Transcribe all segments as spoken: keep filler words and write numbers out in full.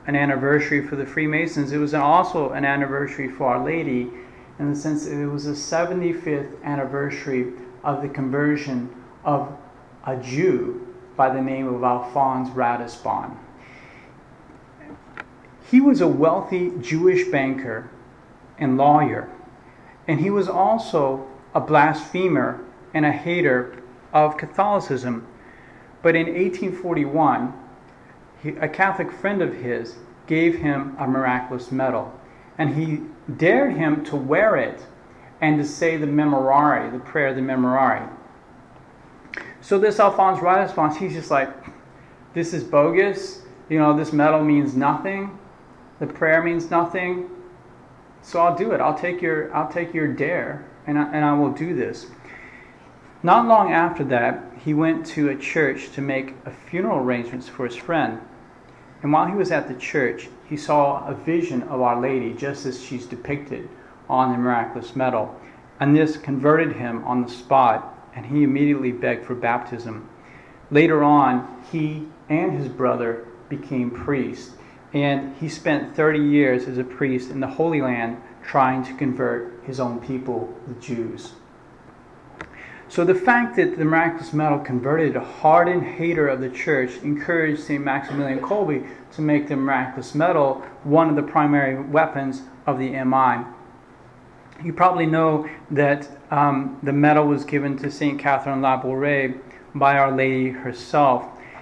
an anniversary for the Freemasons, it was also an anniversary for Our Lady, in the sense that it was the seventy-fifth anniversary of the conversion of a Jew by the name of Alphonse Ratisbonne. He was a wealthy Jewish banker and lawyer, and he was also a blasphemer and a hater of Catholicism. But in eighteen forty-one, he, a Catholic friend of his gave him a miraculous medal, and he dared him to wear it and to say the Memorare, the prayer of the Memorare. So this Alphonse Ratisbonne, he's just like, this is bogus, you know, this medal means nothing, the prayer means nothing, so I'll do it. I'll take your, I'll take your dare, and I, and I will do this. Not long after that, he went to a church to make a funeral arrangements for his friend. And while he was at the church, he saw a vision of Our Lady, just as she's depicted on the miraculous medal. And this converted him on the spot, and he immediately begged for baptism. Later on, he and his brother became priests, and he spent thirty years as a priest in the Holy Land trying to convert his own people, the Jews. So the fact that the miraculous medal converted a hardened hater of the church encouraged Saint Maximilian Kolbe to make the miraculous medal one of the primary weapons of the M I. You probably know that um, the medal was given to Saint Catherine Labouré by Our Lady herself.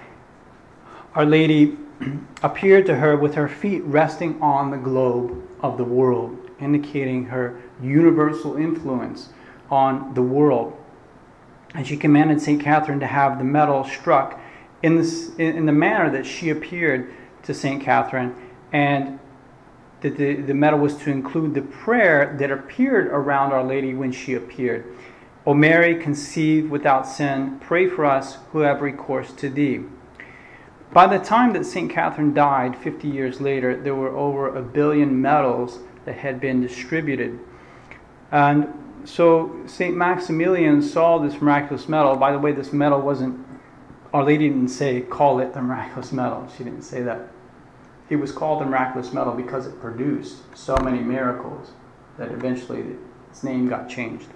Our Lady appeared to her with her feet resting on the globe of the world, indicating her universal influence on the world. And she commanded Saint Catherine to have the medal struck in, this, in the manner that she appeared to Saint Catherine, and that the, the medal was to include the prayer that appeared around Our Lady when she appeared. O Mary, conceived without sin, pray for us who have recourse to thee. By the time that Saint Catherine died, fifty years later, there were over a billion medals that had been distributed. And so Saint Maximilian saw this miraculous medal. By the way, this medal wasn't, Our Lady didn't say, call it the miraculous medal. She didn't say that. It was called the miraculous medal because it produced so many miracles that eventually its name got changed.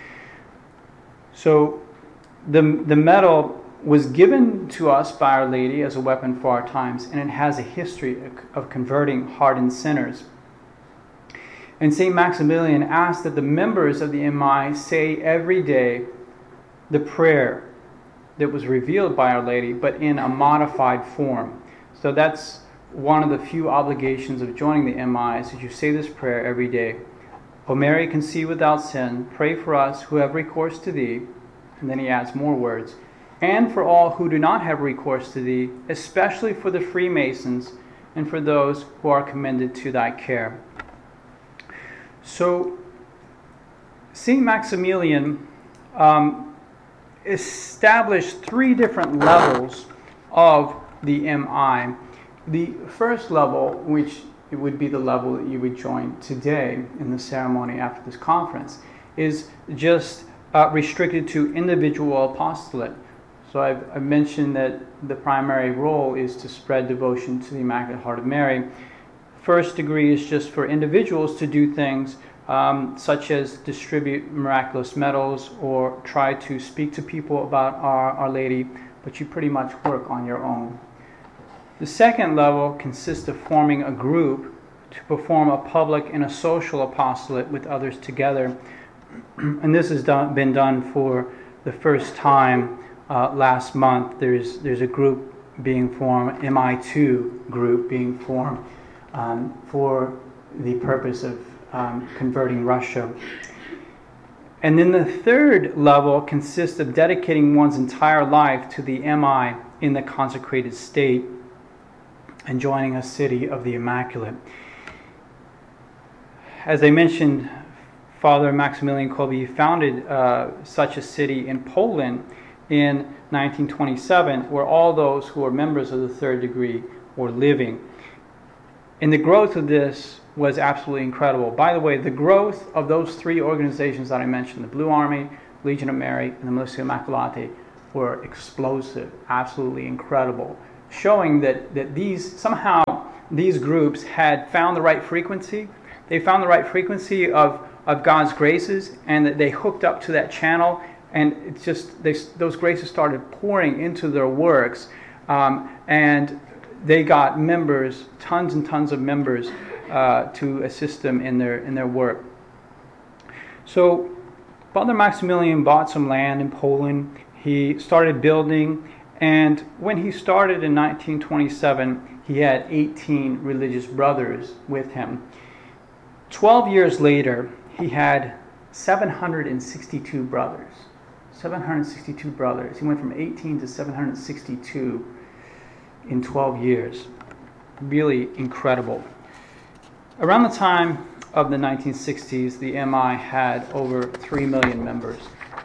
So the, the medal was given to us by Our Lady as a weapon for our times, and it has a history of converting hardened sinners. And Saint Maximilian asked that the members of the M I say every day the prayer that was revealed by Our Lady, but in a modified form. So that's one of the few obligations of joining the M I, is that you say this prayer every day. O Mary, conceived without sin, pray for us who have recourse to thee. And then he adds more words. And for all who do not have recourse to thee, especially for the Freemasons and for those who are commended to thy care. So, Saint Maximilian um, established three different levels of the M I. The first level, which it would be the level that you would join today in the ceremony after this conference, is just uh, restricted to individual apostolate. So I've, I've mentioned that the primary role is to spread devotion to the Immaculate Heart of Mary. First degree is just for individuals to do things um, such as distribute miraculous medals or try to speak to people about our, our Lady, but you pretty much work on your own. The second level consists of forming a group to perform a public and a social apostolate with others together. And this has done, been done for the first time uh, last month. There's, there's a group being formed, M I two group being formed um, for the purpose of um, converting Russia. And then the third level consists of dedicating one's entire life to the M I in the consecrated state and joining a city of the Immaculate. As I mentioned, Father Maximilian Kolbe founded uh, such a city in Poland in nineteen twenty-seven, where all those who were members of the third degree were living. And the growth of this was absolutely incredible. By the way, the growth of those three organizations that I mentioned, the Blue Army, Legion of Mary, and the Militia Immaculate, were explosive, absolutely incredible, showing that, that these, somehow, these groups had found the right frequency. They found the right frequency of, of God's graces, and that they hooked up to that channel, and it's just they, those graces started pouring into their works, um, and they got members, tons and tons of members, uh, to assist them in their in their work. So Father Maximilian bought some land in Poland. He started building, and when he started in nineteen twenty-seven, he had eighteen religious brothers with him. Twelve years later, he had seven hundred sixty-two brothers. seven hundred sixty-two brothers. He went from eighteen to seven hundred sixty-two in twelve years. Really incredible. Around the time of the nineteen sixties, the M I had over three million members.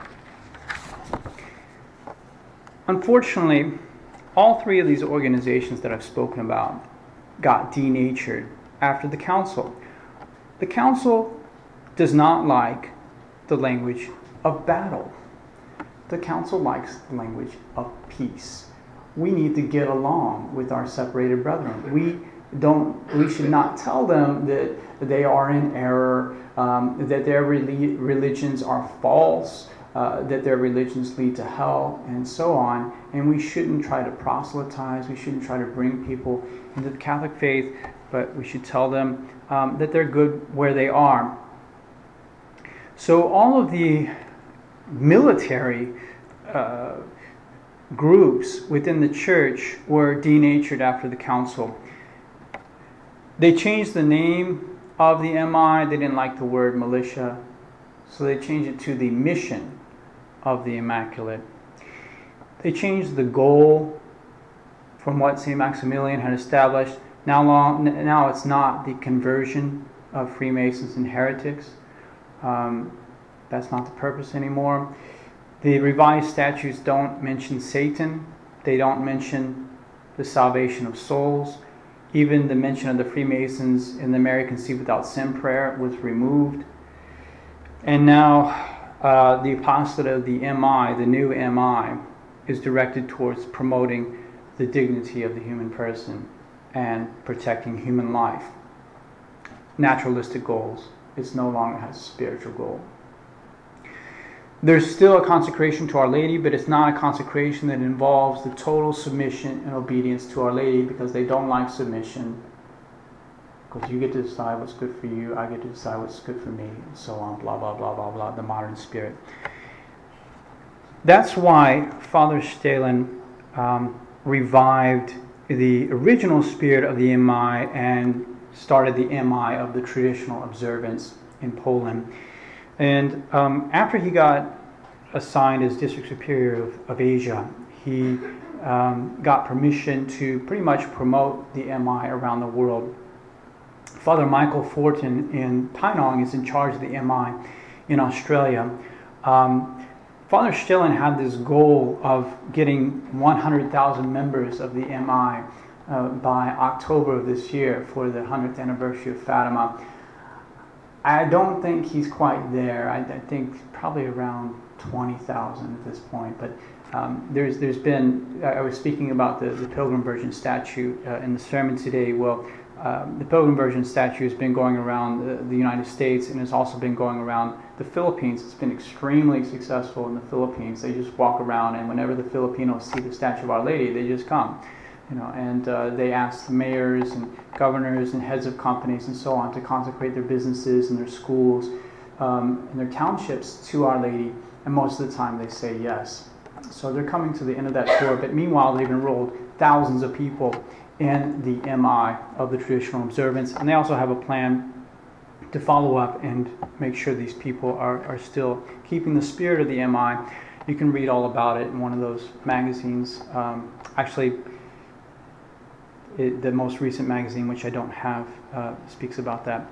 Unfortunately, all three of these organizations that I've spoken about got denatured after the council. The council does not like the language of battle. The council likes the language of peace. We need to get along with our separated brethren. We don't. We should not tell them that they are in error, um, that their relig- religions are false, uh, that their religions lead to hell, and so on. And we shouldn't try to proselytize. We shouldn't try to bring people into the Catholic faith, but we should tell them um, that they're good where they are. So all of the military uh, groups within the church were denatured after the council. They changed the name of the M I. They didn't like the word militia, so they changed it to the Mission of the Immaculate. They changed the goal from what Saint Maximilian had established. Now, long, now it's not the conversion of Freemasons and heretics. Um, that's not the purpose anymore. The revised statutes don't mention Satan. They don't mention the salvation of souls. Even the mention of the Freemasons in the Mary Conceived Without Sin prayer was removed. And now uh, the apostolate of the M I, the new M I, is directed towards promoting the dignity of the human person and protecting human life. Naturalistic goals. It no longer has a spiritual goal. There's still a consecration to Our Lady, but it's not a consecration that involves the total submission and obedience to Our Lady, because they don't like submission. Because you get to decide what's good for you, I get to decide what's good for me, and so on, blah, blah, blah, blah, blah, the modern spirit. That's why Father Stehlen um, revived the original spirit of the M I and started the M I of the traditional observance in Poland. And um, after he got assigned as District Superior of, of Asia, he um, got permission to pretty much promote the M I around the world. Father Michael Fortin in Tynong is in charge of the M I in Australia. Um, Father Stehlen had this goal of getting one hundred thousand members of the M I uh, by October of this year for the hundredth anniversary of Fatima. I don't think he's quite there. I, I think probably around twenty thousand at this point. But um, there's there's been, I was speaking about the, the Pilgrim Virgin statue uh, in the sermon today. Well, um, the Pilgrim Virgin statue has been going around the, the United States, and has also been going around the Philippines. It's been extremely successful in the Philippines. They just walk around, and whenever the Filipinos see the statue of Our Lady, they just come. You know, and uh, they ask the mayors and governors and heads of companies and so on to consecrate their businesses and their schools um, and their townships to Our Lady, and most of the time they say yes. So they're coming to the end of that tour, but meanwhile they've enrolled thousands of people in the M I of the traditional observance, and they also have a plan to follow up and make sure these people are, are still keeping the spirit of the M I. You can read all about it in one of those magazines. Um, actually, It, the most recent magazine, which I don't have, uh, speaks about that.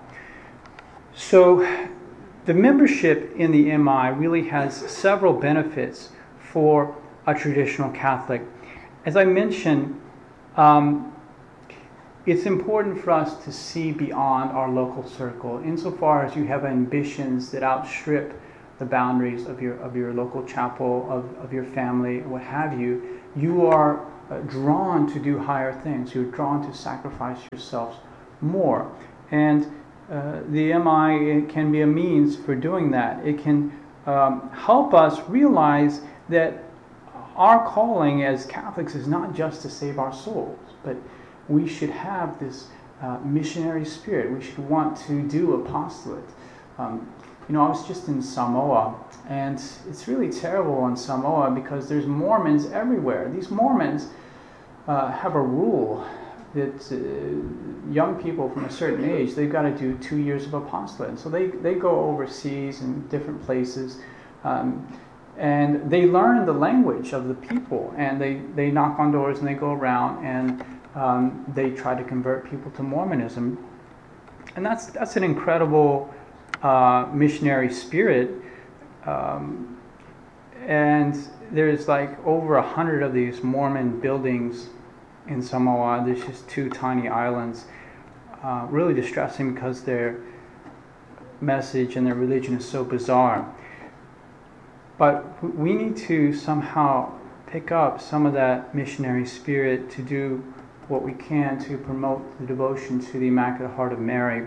So the membership in the M I really has several benefits for a traditional Catholic. As I mentioned, um, it's important for us to see beyond our local circle, insofar as you have ambitions that outstrip the boundaries of your of your local chapel, of, of your family, what have you. You are uh, drawn to do higher things. You're drawn to sacrifice yourselves more. And uh, the M I can be a means for doing that. It can um, help us realize that our calling as Catholics is not just to save our souls, but we should have this uh, missionary spirit. We should want to do apostolate. Um, you know, I was just in Samoa, and it's really terrible in Samoa because there's Mormons everywhere. These Mormons uh, have a rule that uh, young people from a certain age, they've got to do two years of apostolate. So they, they go overseas in different places, um, and they learn the language of the people, and they, they knock on doors and they go around and um, they try to convert people to Mormonism. And that's, that's an incredible uh, missionary spirit. Um, and there's like over a hundred of these Mormon buildings in Samoa. There's just two tiny islands. Uh, really distressing because their message and their religion is so bizarre. But we need to somehow pick up some of that missionary spirit to do what we can to promote the devotion to the Immaculate Heart of Mary.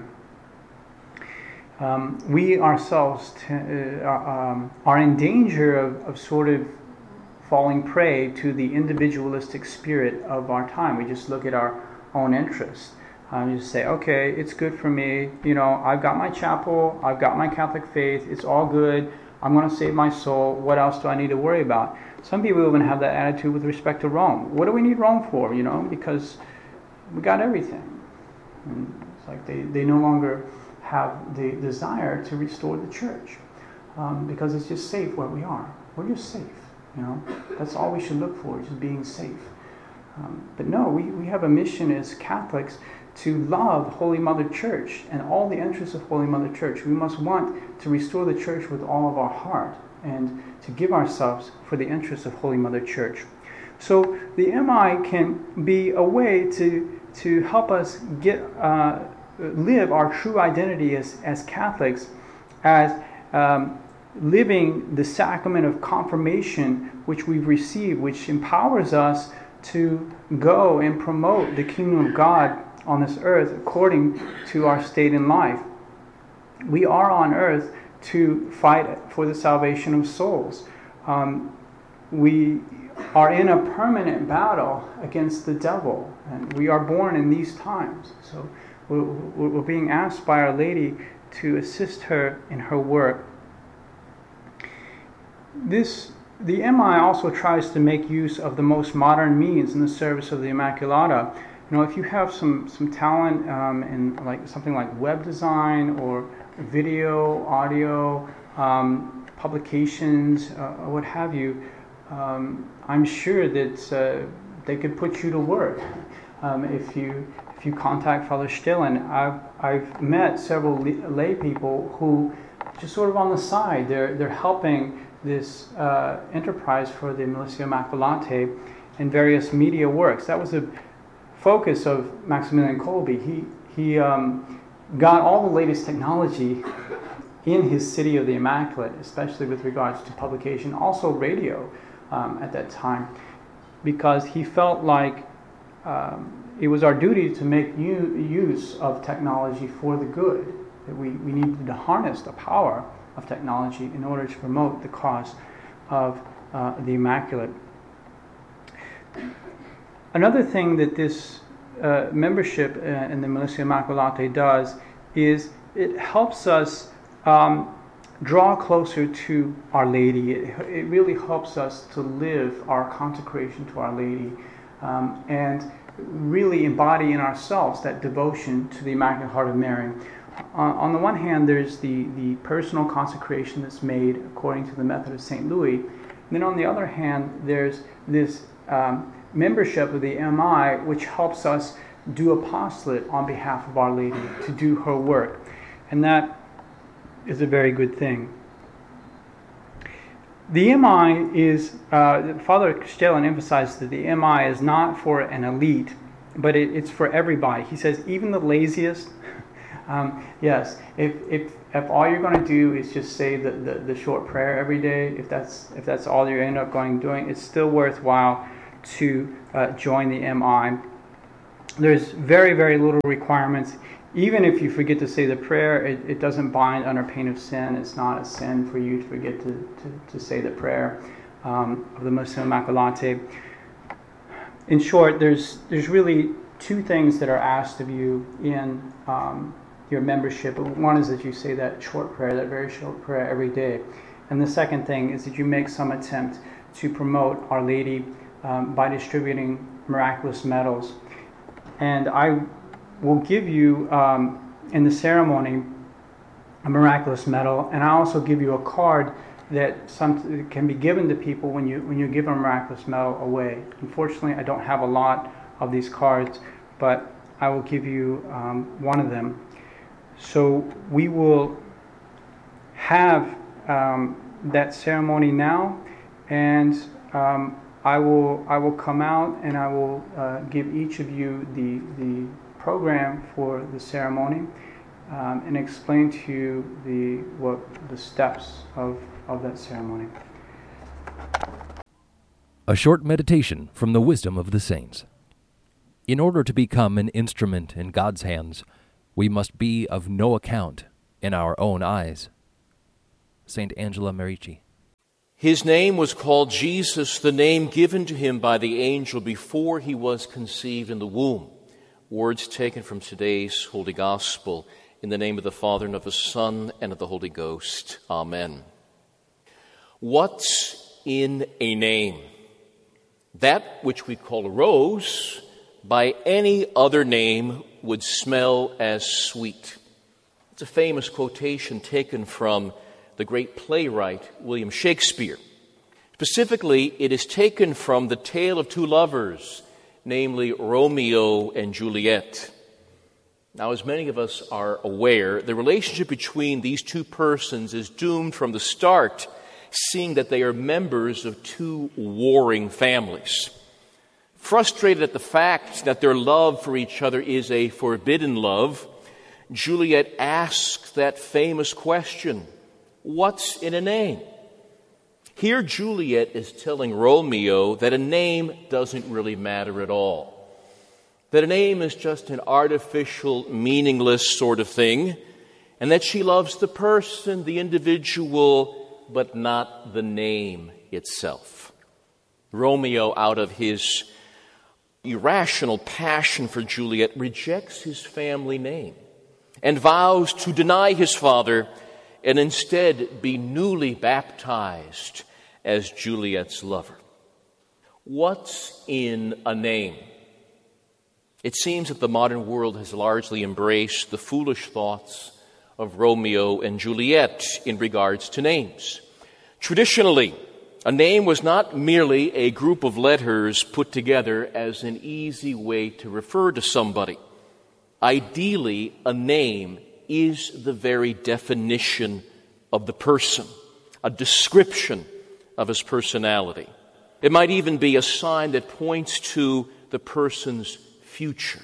Um, we ourselves t- uh, um, are in danger of, of sort of falling prey to the individualistic spirit of our time. We just look at our own interests. Um, you just say, okay, it's good for me. You know, I've got my chapel, I've got my Catholic faith, it's all good. I'm going to save my soul. What else do I need to worry about? Some people even have that attitude with respect to Rome. What do we need Rome for? You know, because we got everything. And it's like they, they no longer have the desire to restore the church um, because it's just safe where we are. We're just safe. You know, that's all we should look for, just being safe. Um, but no, we, we have a mission as Catholics to love Holy Mother Church and all the interests of Holy Mother Church. We must want to restore the church with all of our heart and to give ourselves for the interests of Holy Mother Church. So the M I can be a way to to help us get uh, live our true identity as, as Catholics, as um, living the sacrament of confirmation which we've received, which empowers us to go and promote the kingdom of God on this earth according to our state in life. We are on earth to fight for the salvation of souls. Um, we are in a permanent battle against the devil, and we are born in these times. So we're, we're being asked by Our Lady to assist her in her work. This The M I also tries to make use of the most modern means in the service of the Immaculata. You know, if you have some, some talent um, in like something like web design or video, audio, um, publications, uh, what have you, um, I'm sure that uh, they could put you to work. Um, if you if you contact Father Stillen, I've I've met several lay people who just sort of on the side, they're they're helping this uh, enterprise for the Militia Immaculatae and various media works. That was the focus of Maximilian Kolbe. He he um, got all the latest technology in his City of the Immaculate, especially with regards to publication, also radio um, at that time, because he felt like um, it was our duty to make u- use of technology for the good, that we, we needed to harness the power of technology in order to promote the cause of uh, the Immaculate. Another thing that this uh, membership uh, in the Militia Immaculatae does is it helps us um, draw closer to Our Lady. It, it really helps us to live our consecration to Our Lady um, and really embody in ourselves that devotion to the Immaculate Heart of Mary. Uh, on the one hand, there's the, the personal consecration that's made according to the method of Saint Louis. And then on the other hand, there's this um, membership of the M I, which helps us do apostolate on behalf of Our Lady, to do her work. And that is a very good thing. The M I is, uh, Father Stillen emphasized that the M I is not for an elite, but it, it's for everybody. He says even the laziest, um, yes, if, if if all you're going to do is just say the, the, the short prayer every day, if that's if that's all you end up going doing, it's still worthwhile to uh, join the M I. There's very, very little requirements. Even if you forget to say the prayer, it, it doesn't bind under pain of sin. It's not a sin for you to forget to, to, to say the prayer um, of the Muslim Immaculate. In short, there's there's really two things that are asked of you in um, your membership. One is that you say that short prayer, that very short prayer every day. And the second thing is that you make some attempt to promote Our Lady um, by distributing miraculous medals. And I will give you um, in the ceremony a miraculous medal, and I also give you a card that some can be given to people when you when you give a miraculous medal away. Unfortunately, I don't have a lot of these cards, but I will give you um, one of them. So we will have um, that ceremony now, and um, I will I will come out and I will uh, give each of you the the program for the ceremony um, and explain to you the what the steps of of that ceremony. A short meditation from the wisdom of the saints. In order to become an instrument in God's hands, we must be of no account in our own eyes. Saint Angela Merici. His name was called Jesus, the name given to him by the angel before he was conceived in the womb. Words taken from today's Holy Gospel. In the name of the Father, and of the Son, and of the Holy Ghost. Amen. What's in a name? That which we call a rose, by any other name, would smell as sweet. It's a famous quotation taken from the great playwright William Shakespeare. Specifically, it is taken from the tale of two lovers, namely Romeo and Juliet. Now, as many of us are aware, the relationship between these two persons is doomed from the start, seeing that they are members of two warring families. Frustrated at the fact that their love for each other is a forbidden love, Juliet asks that famous question, what's in a name? Here Juliet is telling Romeo that a name doesn't really matter at all. That a name is just an artificial, meaningless sort of thing, and that she loves the person, the individual, but not the name itself. Romeo, out of his irrational passion for Juliet, rejects his family name and vows to deny his father and instead be newly baptized as Juliet's lover. What's in a name? It seems that the modern world has largely embraced the foolish thoughts of Romeo and Juliet in regards to names. Traditionally, a name was not merely a group of letters put together as an easy way to refer to somebody. Ideally, a name is the very definition of the person, a description of his personality. It might even be a sign that points to the person's future.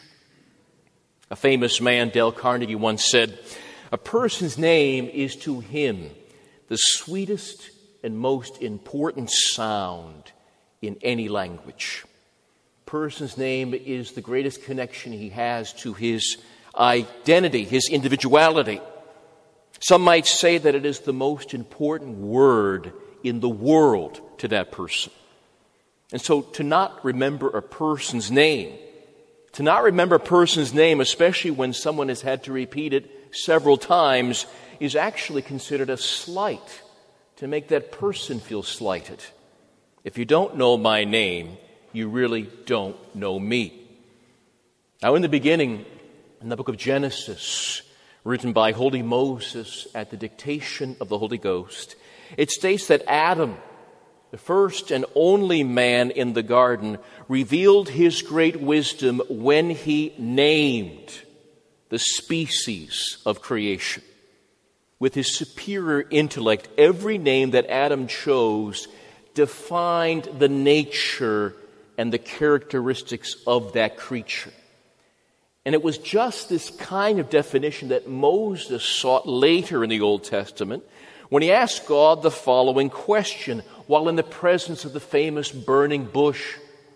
A famous man, Dale Carnegie, once said, "A person's name is to him the sweetest and most important sound in any language." A person's name is the greatest connection he has to his identity, his individuality. Some might say that it is the most important word in the world to that person. And so to not remember a person's name, to not remember a person's name, especially when someone has had to repeat it several times, is actually considered a slight, to make that person feel slighted. If you don't know my name, you really don't know me. Now, in the beginning, in the book of Genesis, written by holy Moses at the dictation of the Holy Ghost, it states that Adam, the first and only man in the garden, revealed his great wisdom when he named the species of creation. With his superior intellect, every name that Adam chose defined the nature and the characteristics of that creature. And it was just this kind of definition that Moses sought later in the Old Testament when he asked God the following question while in the presence of the famous burning bush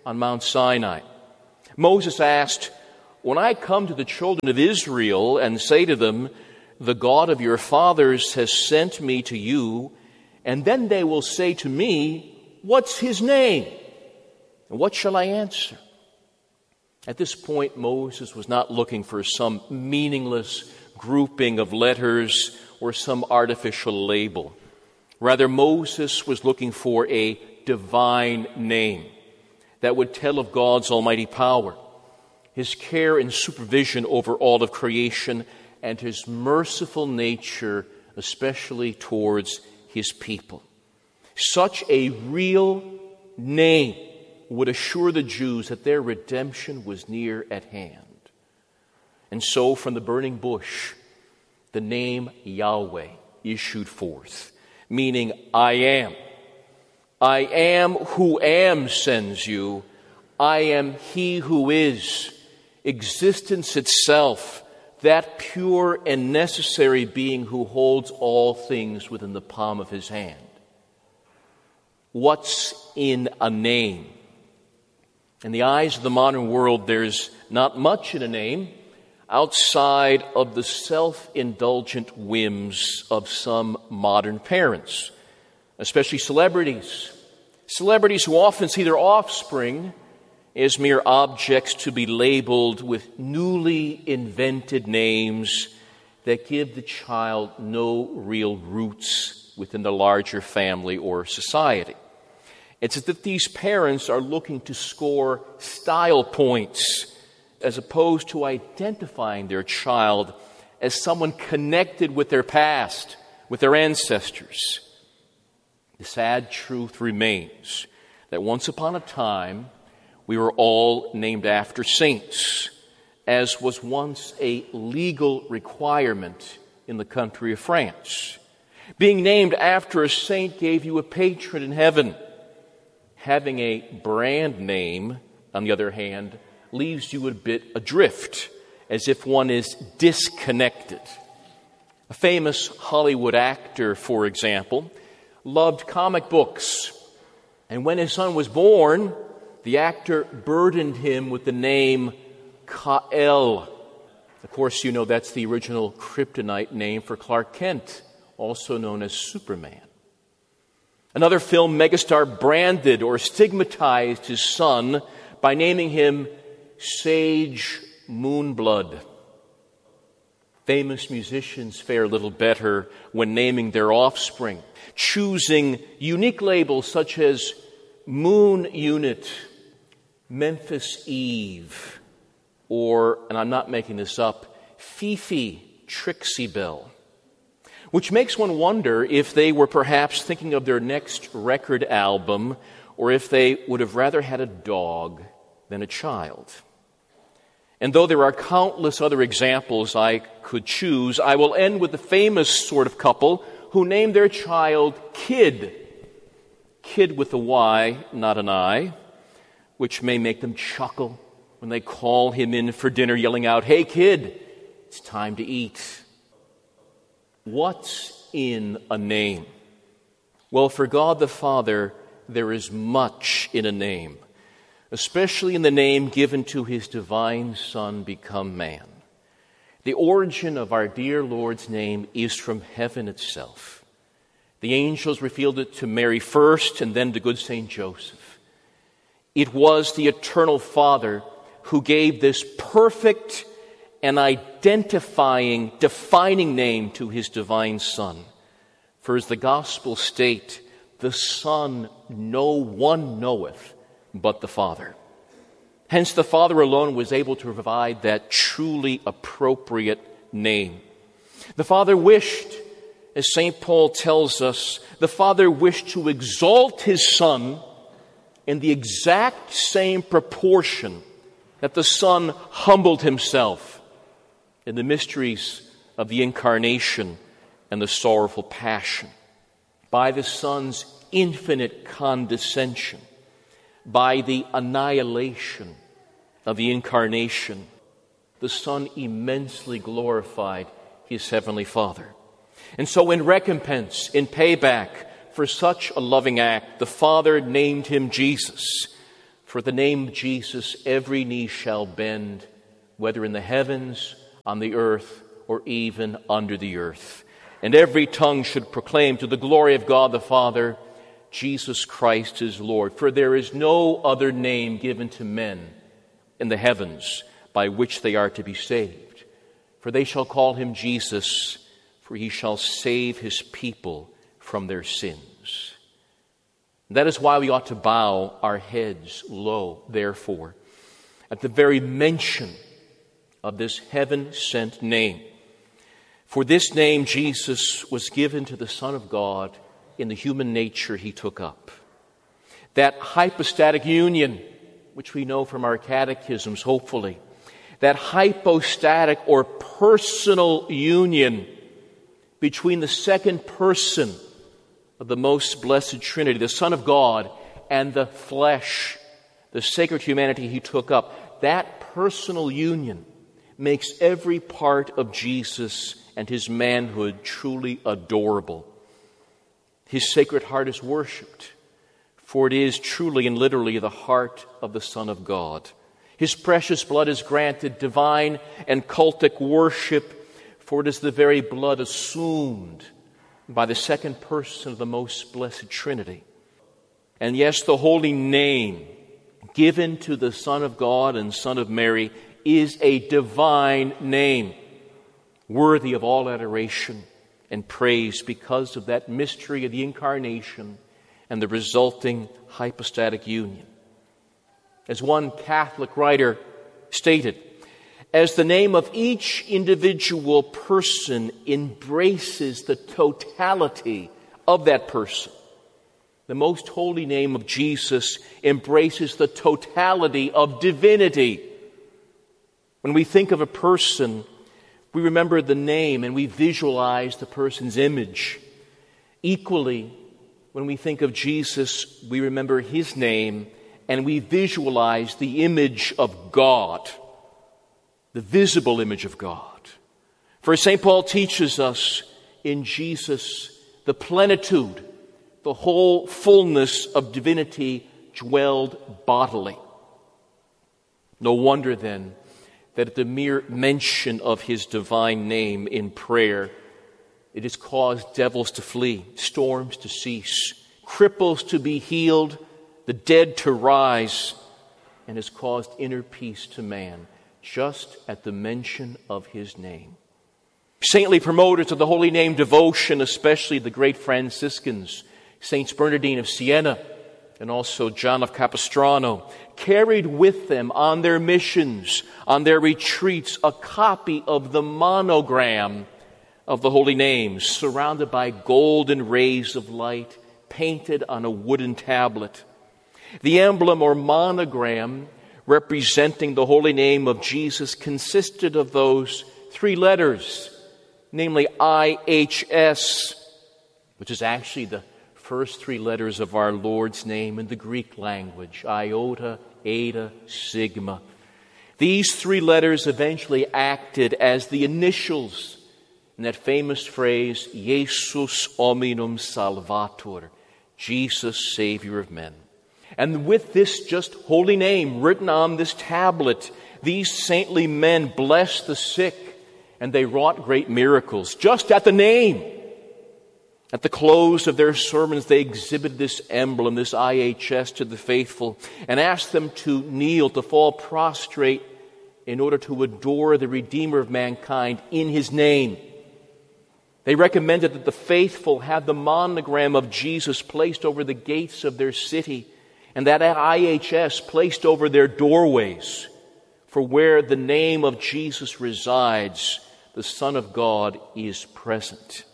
on Mount Sinai. Moses asked, "When I come to the children of Israel and say to them, 'The God of your fathers has sent me to you,' and then they will say to me, 'What's his name?' And what shall I answer?" At this point, Moses was not looking for some meaningless grouping of letters or some artificial label. Rather, Moses was looking for a divine name that would tell of God's almighty power, his care and supervision over all of creation, and his merciful nature, especially towards his people. Such a real name would assure the Jews that their redemption was near at hand. And so from the burning bush, the name Yahweh issued forth, meaning I am. I am who am sends you. I am he who is. Existence itself, that pure and necessary being who holds all things within the palm of his hand. What's in a name? In the eyes of the modern world, there's not much in a name outside of the self-indulgent whims of some modern parents, especially celebrities. Celebrities who often see their offspring as mere objects to be labeled with newly invented names that give the child no real roots within the larger family or society. It's as if these parents are looking to score style points as opposed to identifying their child as someone connected with their past, with their ancestors. The sad truth remains that once upon a time, we were all named after saints, as was once a legal requirement in the country of France. Being named after a saint gave you a patron in heaven. Having a brand name, on the other hand, leaves you a bit adrift, as if one is disconnected. A famous Hollywood actor, for example, loved comic books. And when his son was born, the actor burdened him with the name Kal-El. Of course, you know that's the original kryptonite name for Clark Kent, also known as Superman. Another film megastar branded or stigmatized his son by naming him Sage Moonblood. Famous musicians fare a little better when naming their offspring, choosing unique labels such as Moon Unit, Memphis Eve, or, and I'm not making this up, Fifi Trixie Belle. Which makes one wonder if they were perhaps thinking of their next record album, or if they would have rather had a dog than a child. And though there are countless other examples I could choose, I will end with the famous sort of couple who named their child Kid. Kid with a Y, not an I, which may make them chuckle when they call him in for dinner yelling out, "Hey kid, it's time to eat." What's in a name? Well, for God the Father, there is much in a name, especially in the name given to his divine Son become man. The origin of our dear Lord's name is from heaven itself. The angels revealed it to Mary first and then to good Saint Joseph. It was the eternal Father who gave this perfect and identifying, defining name to his divine Son. For as the Gospels state, the Son no one knoweth but the Father. Hence the Father alone was able to provide that truly appropriate name. The Father wished, as Saint Paul tells us, the Father wished to exalt his Son in the exact same proportion that the Son humbled himself in the mysteries of the Incarnation and the sorrowful Passion. By the Son's infinite condescension, by the annihilation of the Incarnation, the Son immensely glorified his Heavenly Father. And so in recompense, in payback for such a loving act, the Father named him Jesus. For at the name of Jesus, every knee shall bend, whether in the heavens, on the earth, or even under the earth. And every tongue should proclaim to the glory of God the Father, Jesus Christ is Lord. For there is no other name given to men in the heavens by which they are to be saved. For they shall call him Jesus, for he shall save his people from their sins. That is why we ought to bow our heads low, therefore, at the very mention of this heaven-sent name. For this name, Jesus, was given to the Son of God in the human nature he took up. That hypostatic union, which we know from our catechisms, hopefully, that hypostatic or personal union between the second person of the most blessed Trinity, the Son of God, and the flesh, the sacred humanity he took up, that personal union makes every part of Jesus and his manhood truly adorable. His sacred heart is worshipped, for it is truly and literally the heart of the Son of God. His precious blood is granted divine and cultic worship, for it is the very blood assumed by the second person of the most blessed Trinity. And yes, the holy name given to the Son of God and Son of Mary is a divine name, worthy of all adoration and praise because of that mystery of the Incarnation and the resulting hypostatic union. As one Catholic writer stated, as the name of each individual person embraces the totality of that person, the most holy name of Jesus embraces the totality of divinity. When we think of a person, we remember the name and we visualize the person's image. Equally, when we think of Jesus, we remember his name and we visualize the image of God, the visible image of God. For Saint Paul teaches us in Jesus the plenitude, the whole fullness of divinity dwelled bodily. No wonder then that at the mere mention of his divine name in prayer, it has caused devils to flee, storms to cease, cripples to be healed, the dead to rise, and has caused inner peace to man, just at the mention of his name. Saintly promoters of the holy name devotion, especially the great Franciscans, Saints Bernardine of Siena and also John of Capistrano, carried with them on their missions, on their retreats, a copy of the monogram of the holy names, surrounded by golden rays of light, painted on a wooden tablet. The emblem or monogram representing the holy name of Jesus consisted of those three letters, namely I H S, which is actually the first three letters of our Lord's name in the Greek language, iota, eta, sigma. These three letters eventually acted as the initials in that famous phrase, Jesus hominum salvator, Jesus, Savior of men. And with this just holy name written on this tablet, these saintly men blessed the sick and they wrought great miracles just at the name. At the close of their sermons, they exhibited this emblem, this I H S, to the faithful and asked them to kneel, to fall prostrate in order to adore the Redeemer of mankind in his name. They recommended that the faithful have the monogram of Jesus placed over the gates of their city and that I H S placed over their doorways. For where the name of Jesus resides, the Son of God is present.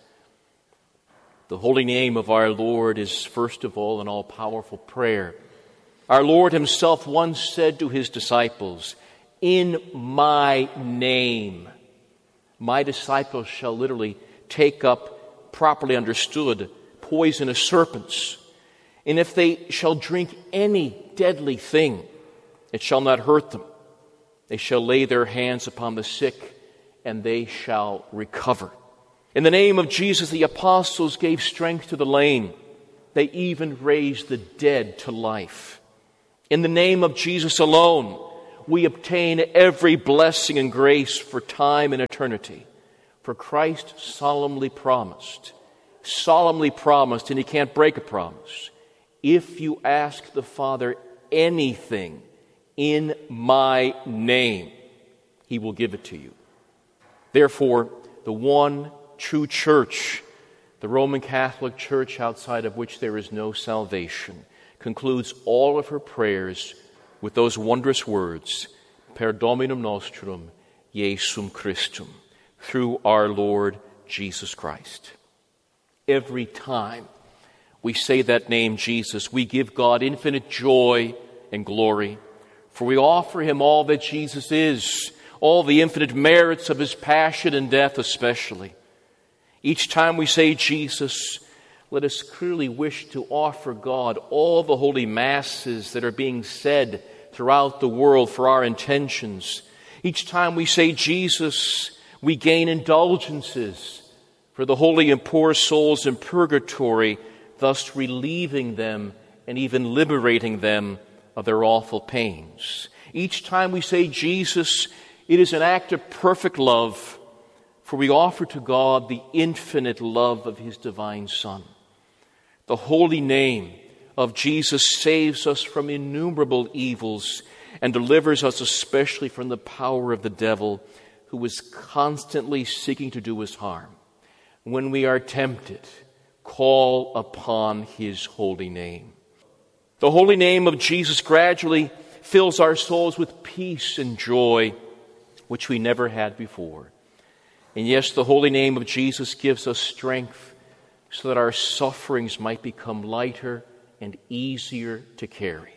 The holy name of our Lord is first of all an all-powerful prayer. Our Lord himself once said to his disciples, in my name, my disciples shall literally take up, properly understood, poisonous serpents. And if they shall drink any deadly thing, it shall not hurt them. They shall lay their hands upon the sick, and they shall recover. In the name of Jesus, the apostles gave strength to the lame. They even raised the dead to life. In the name of Jesus alone, we obtain every blessing and grace for time and eternity. For Christ solemnly promised, solemnly promised, and he can't break a promise, if you ask the Father anything in my name, he will give it to you. Therefore, the one true church, the Roman Catholic Church, outside of which there is no salvation, concludes all of her prayers with those wondrous words, Per Dominum Nostrum, Iesum Christum, through our Lord Jesus Christ. Every time we say that name, Jesus, we give God infinite joy and glory, for we offer him all that Jesus is, all the infinite merits of his passion and death especially. Each time we say Jesus, let us clearly wish to offer God all the holy masses that are being said throughout the world for our intentions. Each time we say Jesus, we gain indulgences for the holy and poor souls in purgatory, thus relieving them and even liberating them of their awful pains. Each time we say Jesus, it is an act of perfect love, for we offer to God the infinite love of his divine Son. The holy name of Jesus saves us from innumerable evils and delivers us especially from the power of the devil, who is constantly seeking to do us harm. When we are tempted, call upon his holy name. The holy name of Jesus gradually fills our souls with peace and joy, which we never had before. And yes, the holy name of Jesus gives us strength so that our sufferings might become lighter and easier to carry.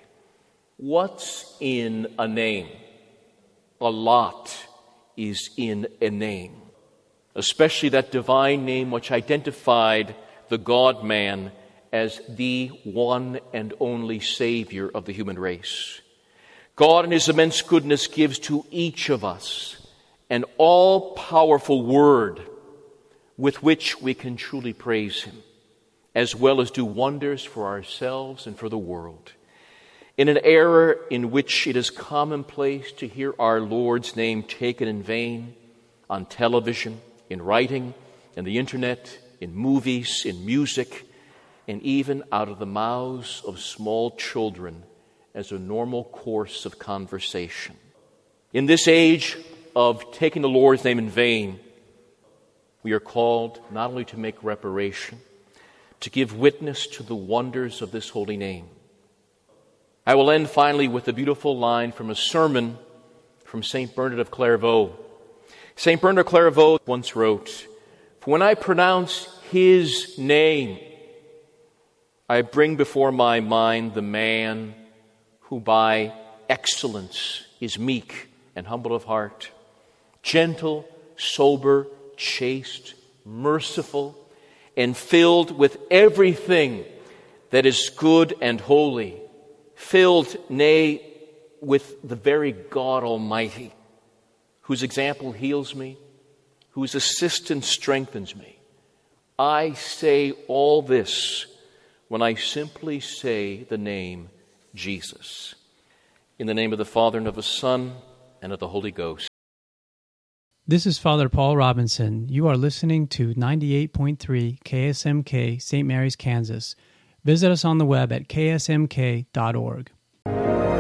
What's in a name? A lot is in a name, especially that divine name which identified the God-man as the one and only Savior of the human race. God in his immense goodness gives to each of us an all-powerful word with which we can truly praise him, as well as do wonders for ourselves and for the world. In an era in which it is commonplace to hear our Lord's name taken in vain, on television, in writing, in the internet, in movies, in music, and even out of the mouths of small children as a normal course of conversation. In this age of taking the Lord's name in vain, we are called not only to make reparation, to give witness to the wonders of this holy name. I will end finally with a beautiful line from a sermon from Saint Bernard of Clairvaux. Saint Bernard of Clairvaux once wrote, "For when I pronounce his name, I bring before my mind the man who by excellence is meek and humble of heart, gentle, sober, chaste, merciful, and filled with everything that is good and holy, filled, nay, with the very God Almighty, whose example heals me, whose assistance strengthens me. I say all this when I simply say the name Jesus." In the name of the Father, and of the Son, and of the Holy Ghost. This is Father Paul Robinson. You are listening to ninety-eight point three K S M K, Saint Mary's, Kansas. Visit us on the web at k s m k dot org.